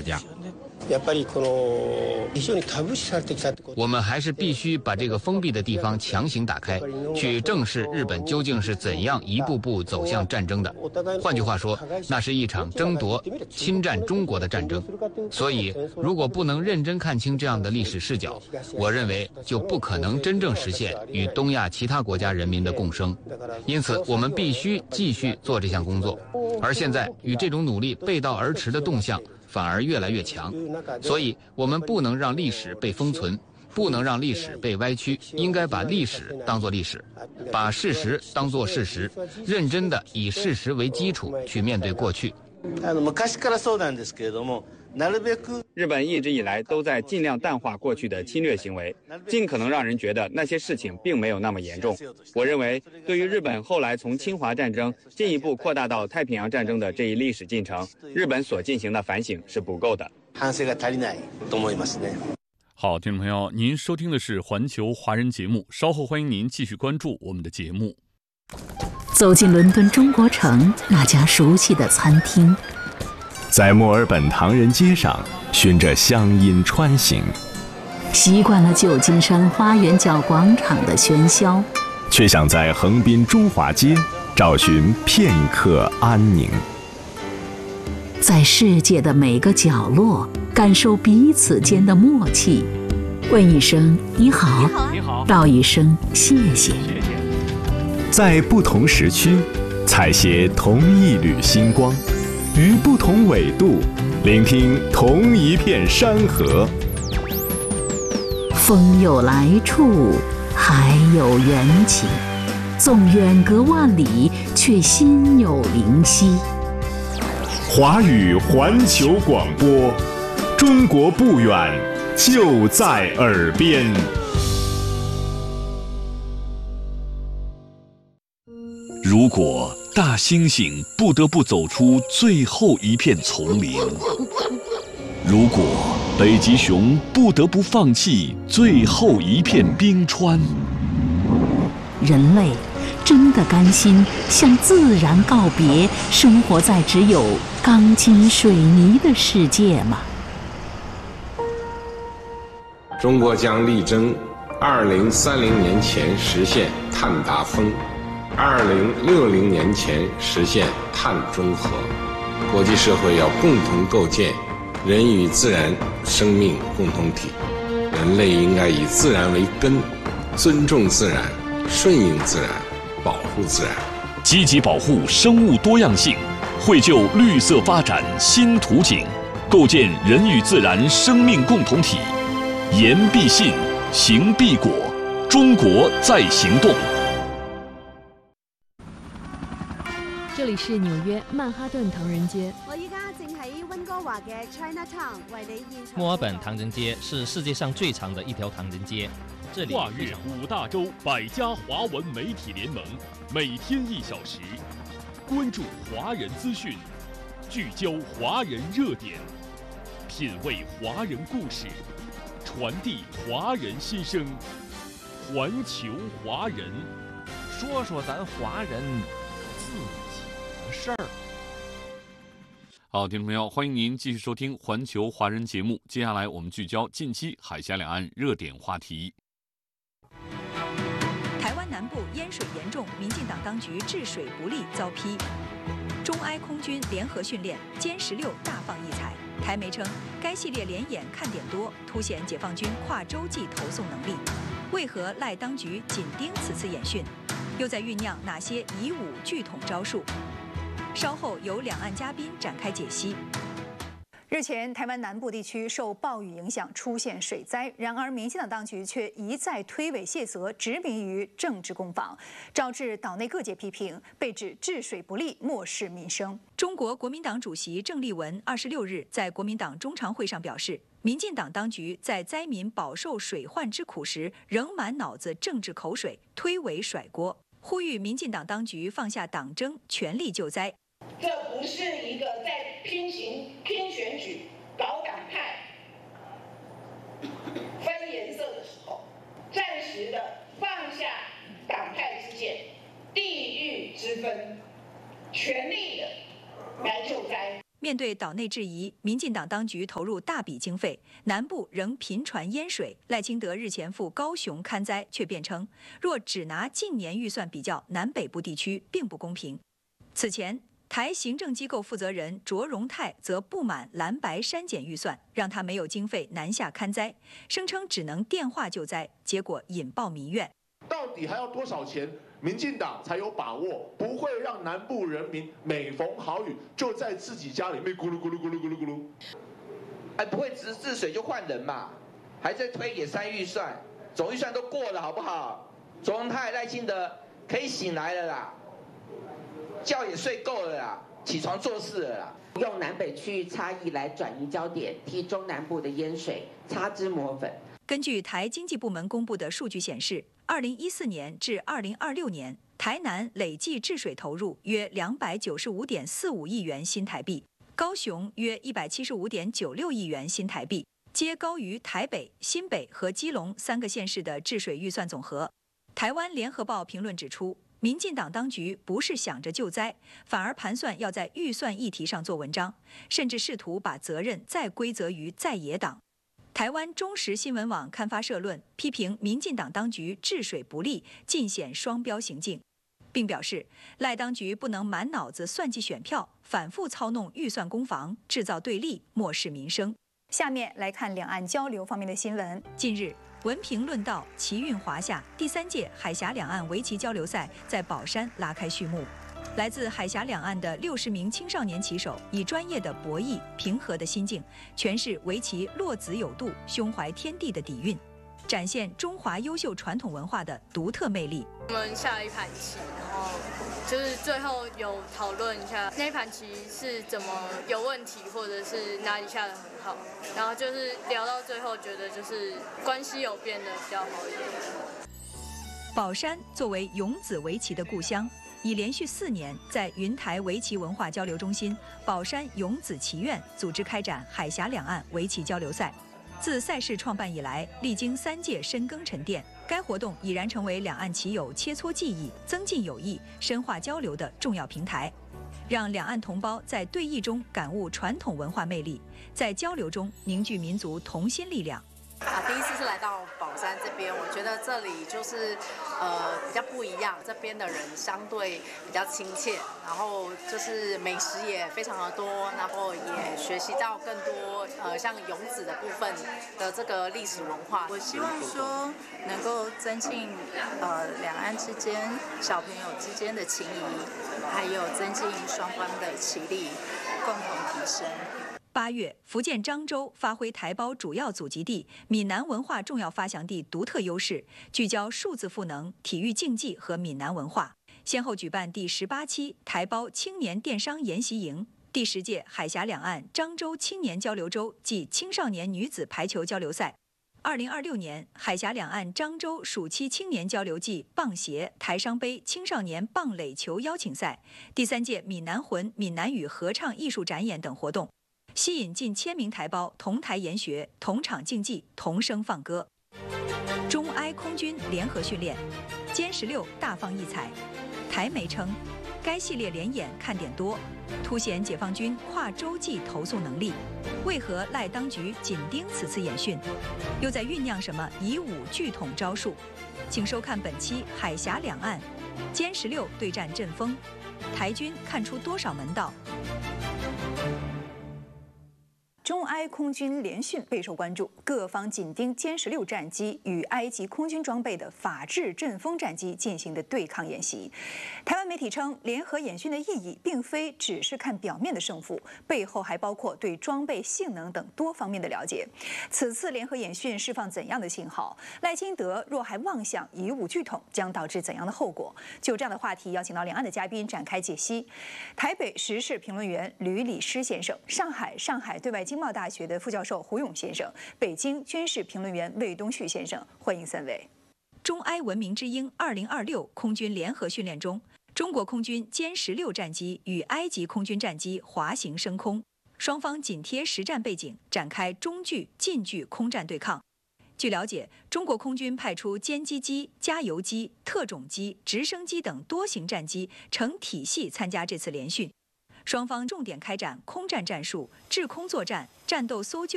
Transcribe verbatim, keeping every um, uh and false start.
家。我们还是必须把这个封闭的地方强行打开，去正视日本究竟是怎样一步步走向战争的。换句话说，那是一场争夺、侵占中国的战争。所以，如果不能认真看清这样的历史视角，我认为就不可能真正实现与东亚其他国家人民的共生。因此，我们必须继续做这项工作。而现在，与这种努力背道而驰的动向反而越来越强，所以我们不能让历史被封存，不能让历史被歪曲，应该把历史当作历史，把事实当作事实，认真的以事实为基础去面对过去。 日本一直以来都在尽量淡化过去的侵略行为，尽可能让人觉得那些事情并没有那么严重。我认为，对于日本后来从侵华战争进一步扩大到太平洋战争的这一历史进程，日本所进行的反省是不够的。 好，听众朋友，您收听的是环球华人节目，稍后欢迎您继续关注我们的节目。 走进伦敦中国城那家熟悉的餐厅， 在墨尔本唐人街上循着乡音穿行， 习惯了旧金山花园角广场的喧嚣， 却想在横滨中华街找寻片刻安宁。 在世界的每个角落感受彼此间的默契，问一声你好， 你好， 道一声谢谢。 在不同时区采撷同一缕星光，于不同纬度聆听同一片山河。 风有来处，海有缘起，纵远隔万里，却心有灵犀。 华语环球广播，中国不远，就在耳边。 如果大猩猩不得不走出最后一片丛林，如果北极熊不得不放弃最后一片冰川， 人类真的甘心向自然告别，生活在只有钢筋水泥的世界吗？ 中国将力争二零三零年前实现碳达峰，二零六零年前实现碳中和。国际社会要共同构建人与自然生命共同体，人类应该以自然为根，尊重自然，顺应自然，保护自然， 积极保护生物多样性，绘就绿色发展新图景，构建人与自然生命共同体。言必信，行必果，中国在行动。 这里是纽约曼哈顿唐人街。 我依家正喺温哥華嘅 Chinatown 為你現場。 墨爾本唐人街是世界上最長的一條唐人街。這裡跨越五大洲百家華文媒體聯盟，每天一小時，關注華人資訊，聚焦華人熱點，品味華人故事，傳遞華人心聲，環球華人， 說說咱華人自己的事兒。 好，听众朋友，欢迎您继续收听环球华人节目。接下来我们聚焦近期海峡两岸热点话题。 台湾南部淹水严重，民进党当局治水不力遭批。中埃空军联合训练，歼十六大放异彩。台媒称，该系列联演看点多，凸显解放军跨洲际投送能力。为何赖当局紧盯此次演训？又在酝酿哪些以武拒统招数？稍后由两岸嘉宾展开解析。 日前，台湾南部地区受暴雨影响出现水灾，然而民进党当局却一再推诿卸责，执迷于政治攻防，招致岛内各界批评，被指治水不力，漠视民生。 中国国民党主席郑丽文二十六日在国民党中常会上表示，民进党当局在灾民饱受水患之苦时，仍满脑子政治口水，推诿甩锅，呼吁民进党当局放下党争，全力救灾。 这不是一个在拼行拼选举、搞党派、分颜色的时候，暂时的放下党派之见、地域之分，全力的来救灾。 面对岛内质疑，民进党当局投入大笔经费，南部仍频传淹水。赖清德日前赴高雄勘灾，却辩称，若只拿近年预算比较南北部地区，并不公平。此前，台行政机构负责人卓荣泰则不满蓝白删减预算，让他没有经费南下勘灾，声称只能电话救灾，结果引爆民怨。 到底还要多少钱？民进党才有把握不会让南部人民每逢好雨就在自己家里面咕噜咕噜咕噜咕噜咕噜， 哎，不会治治水就换人嘛？还在推给三预算，总预算都过了好不好？卓荣泰、赖清德可以醒来了啦，觉也睡够了啦，起床做事了啦。 用南北区域差异来转移焦点，替中南部的淹水擦脂抹粉。 根据台经济部门公布的数据显示，二零一四年至二零二六年，台南累计治水投入约两百九十五点四五亿元新台币，高雄约一百七十五点九六亿元新台币，皆高于台北、新北和基隆三个县市的治水预算总和。台湾联合报评论指出，民进党当局不是想着救灾，反而盘算要在预算议题上做文章，甚至试图把责任再归责于在野党。台湾中时新闻网刊发社论，批评民进党当局治水不力，尽显双标行径，并表示赖当局不能满脑子算计选票，反复操弄预算攻防，制造对立，漠视民生。 下面来看两岸交流方面的新闻。 近日，文评论道，奇运华夏第三届海峡两岸围棋交流赛在宝山拉开序幕。来自海峡两岸的六十名青少年棋手，以专业的博弈、平和的心境，诠释围棋落子有度、胸怀天地的底蕴，展现中华优秀传统文化的独特魅力。 我们下了一盘棋，然后就是最后有讨论一下那一盘棋是怎么有问题，或者是哪里下得很好，然后就是聊到最后，觉得就是关系有变得比较好一点。 宝山作为勇子围棋的故乡，已连续四年在云台围棋文化交流中心宝山勇子棋院组织开展海峡两岸围棋交流赛。自赛事创办以来，历经三届深耕沉淀，该活动已然成为两岸棋友切磋技艺、增进友谊、深化交流的重要平台，让两岸同胞在对弈中感悟传统文化魅力，在交流中凝聚民族同心力量。 啊，第一次是来到宝山这边，我觉得这里就是呃比较不一样，这边的人相对比较亲切，然后就是美食也非常的多，然后也学习到更多呃像勇子的部分的这个历史文化。 我希望说能够增进呃两岸之间小朋友之间的情谊，还有增进双方的棋力，共同提升。 八月，福建漳州发挥台胞主要祖籍地、闽南文化重要发祥地独特优势，聚焦数字赋能、体育竞技和闽南文化，先后举办第十八期台胞青年电商研习营、第十届海峡两岸漳州青年交流周暨青少年女子排球交流赛。二零二六年，海峡两岸漳州暑期青年交流暨棒协台商杯青少年棒垒球邀请赛、第三届闽南魂闽南语合唱艺术展演等活动，吸引近千名台胞同台研学、同场竞技、同声放歌。中埃空军联合训练，歼十六大放异彩。台媒称，该系列联演看点多，凸显解放军跨洲际投送能力。为何赖当局紧盯此次演训？又在酝酿什么以武拒统招数？请收看本期《海峡两岸》，歼十六对战阵风，台军看出多少门道？ 中埃空军联训备受关注，各方紧盯歼十六战机与埃及空军装备的法制阵风战机进行的对抗演习。台湾媒体称，联合演训的意义并非只是看表面的胜负，背后还包括对装备性能等多方面的了解。此次联合演训释放怎样的信号？赖清德若还妄想以武拒统，将导致怎样的后果？就这样的话题，邀请到两岸的嘉宾展开解析。台北时事评论员吕礼诗先生，上海上海对外经贸大学的副教授胡勇先生，北京军事评论员魏东旭先生，欢迎三位。 中埃文明之鹰二零二六空军联合训练中，中国空军歼十六战机与埃及空军战机滑行升空，双方紧贴实战背景，展开中距、近距空战对抗。据了解，中国空军派出歼击机、加油机、特种机、直升机等多型战机，成体系参加这次联训。 双方重点开展空战战术、制空作战、战斗搜救。